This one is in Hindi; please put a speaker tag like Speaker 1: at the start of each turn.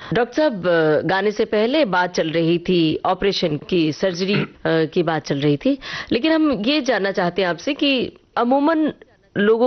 Speaker 1: डॉक्टर साहब, गाने से पहले बात चल रही थी ऑपरेशन की, सर्जरी की बात चल रही थी, लेकिन हम ये जानना चाहते हैं आपसे कि अमूमन लोगों